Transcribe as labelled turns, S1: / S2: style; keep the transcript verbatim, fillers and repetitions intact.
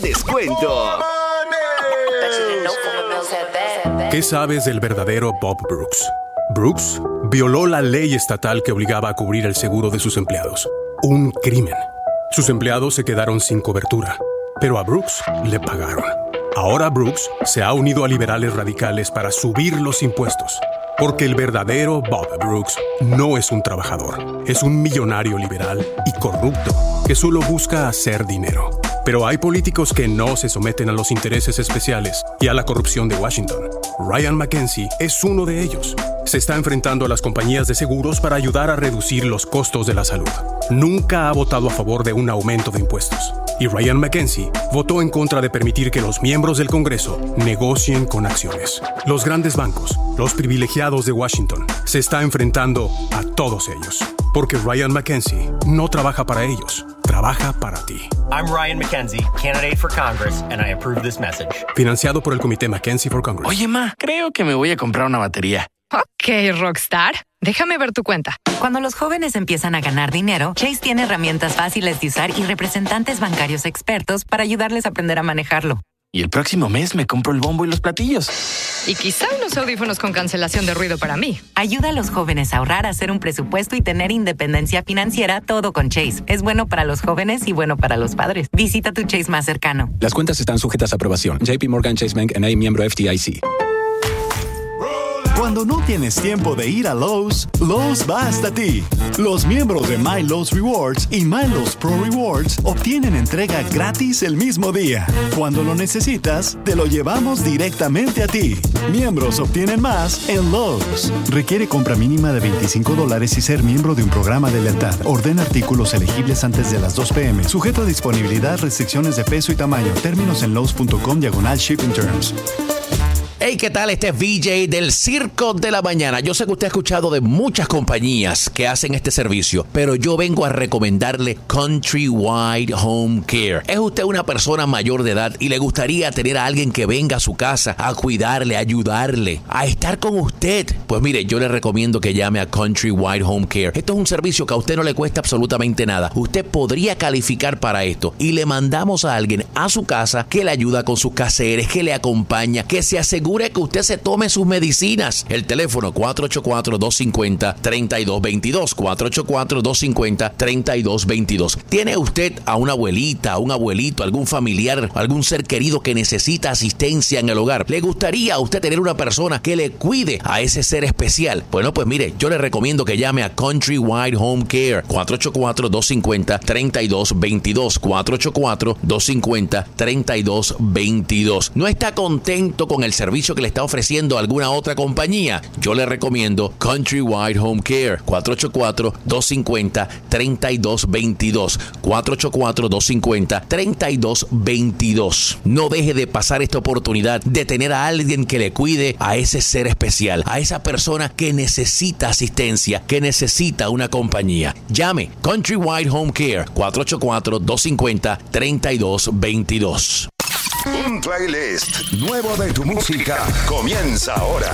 S1: de descuento.
S2: ¿Qué sabes del verdadero Bob Brooks? Brooks violó la ley estatal que obligaba a cubrir el seguro de sus empleados. Un crimen. Sus empleados se quedaron sin cobertura, pero a Brooks le pagaron. Ahora Brooks se ha unido a liberales radicales para subir los impuestos. Porque el verdadero Bob Brooks no es un trabajador, es un millonario liberal y corrupto que solo busca hacer dinero. Pero hay políticos que no se someten a los intereses especiales y a la corrupción de Washington. Ryan McKenzie es uno de ellos. Se está enfrentando a las compañías de seguros para ayudar a reducir los costos de la salud. Nunca ha votado a favor de un aumento de impuestos. Y Ryan McKenzie votó en contra de permitir que los miembros del Congreso negocien con acciones. Los grandes bancos, los privilegiados de Washington, se está enfrentando a todos ellos. Porque Ryan McKenzie no trabaja para ellos, trabaja para ti.
S3: I'm Ryan McKenzie, candidate for Congress, and I approve this message.
S2: Financiado por el Comité McKenzie for Congress.
S4: Oye, ma, creo que me voy a comprar una batería.
S5: Ok, Rockstar. Déjame ver tu cuenta.
S6: Cuando los jóvenes empiezan a ganar dinero, Chase tiene herramientas fáciles de usar y representantes bancarios expertos para ayudarles a aprender a manejarlo.
S4: Y el próximo mes me compro el bombo y los platillos.
S5: Y quizá unos audífonos con cancelación de ruido para mí.
S6: Ayuda a los jóvenes a ahorrar, hacer un presupuesto y tener independencia financiera, todo con Chase. Es bueno para los jóvenes y bueno para los padres. Visita tu Chase más cercano.
S7: Las cuentas están sujetas a aprobación. J P Morgan Chase Bank N A, miembro F D I C.
S8: Cuando no tienes tiempo de ir a Lowe's, Lowe's va hasta ti. Los miembros de My Lowe's Rewards y My Lowe's Pro Rewards obtienen entrega gratis el mismo día. Cuando lo necesitas, te lo llevamos directamente a ti. Miembros obtienen más en Lowe's. Requiere compra mínima de veinticinco dólares y ser miembro de un programa de lealtad. Ordena artículos elegibles antes de las dos p m Sujeto a disponibilidad, restricciones de peso y tamaño. Términos en lowes punto com diagonal shipping terms.
S9: Hey, ¿qué tal? Este es V J del Circo de la Mañana. Yo sé que usted ha escuchado de muchas compañías que hacen este servicio, pero yo vengo a recomendarle Countrywide Home Care. ¿Es usted una persona mayor de edad y le gustaría tener a alguien que venga a su casa a cuidarle, a ayudarle, a estar con usted? Pues mire, yo le recomiendo que llame a Countrywide Home Care. Esto es un servicio que a usted no le cuesta absolutamente nada. Usted podría calificar para esto y le mandamos a alguien a su casa que le ayuda con sus quehaceres, que le acompaña, que se asegura que usted se tome sus medicinas. El teléfono cuatro ocho cuatro, dos cinco cero, tres dos dos dos, cuatro ocho cuatro, dos cinco cero, tres dos dos dos. ¿Tiene usted a una abuelita, a un abuelito, algún familiar, algún ser querido que necesita asistencia en el hogar? ¿Le gustaría a usted tener una persona que le cuide a ese ser especial? Bueno, pues mire, yo le recomiendo que llame a Countrywide Home Care, cuatro ocho cuatro, dos cinco cero, tres dos dos dos, cuatro ocho cuatro, dos cinco cero, tres dos dos dos. ¿No está contento con el servicio que le está ofreciendo alguna otra compañía? Yo le recomiendo Countrywide Home Care, cuatro ocho cuatro, dos cinco cero, tres dos dos dos, cuatro ocho cuatro, dos cinco cero, tres dos dos dos. No deje de pasar esta oportunidad de tener a alguien que le cuide a ese ser especial, a esa persona que necesita asistencia, que necesita una compañía. Llame Countrywide Home Care, cuatro ocho cuatro, dos cinco cero, tres dos dos dos.
S1: Un playlist nuevo de tu música comienza ahora.